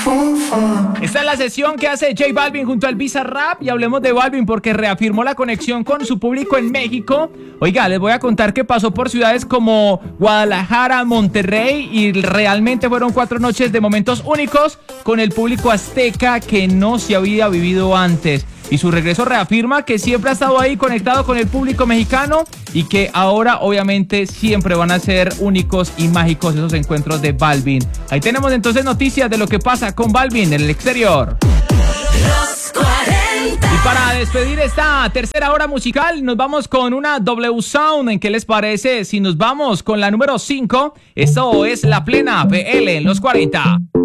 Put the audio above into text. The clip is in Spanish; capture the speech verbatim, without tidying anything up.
Esta es la sesión que hace J Balvin junto al Bizarrap y hablemos de Balvin porque reafirmó la conexión con su público en México. Oiga, les voy a contar que pasó por ciudades como Guadalajara, Monterrey y realmente fueron cuatro noches de momentos únicos con el público azteca que no se había vivido antes. Y su regreso reafirma que siempre ha estado ahí conectado con el público mexicano y que ahora obviamente siempre van a ser únicos y mágicos esos encuentros de Balvin. Ahí tenemos entonces noticias de lo que pasa con Balvin en el exterior. Los cuarenta. Y para despedir esta tercera hora musical nos vamos con una W Sound. ¿En qué les parece si nos vamos con la número cinco? Esto es La Plena P L en los cuarenta.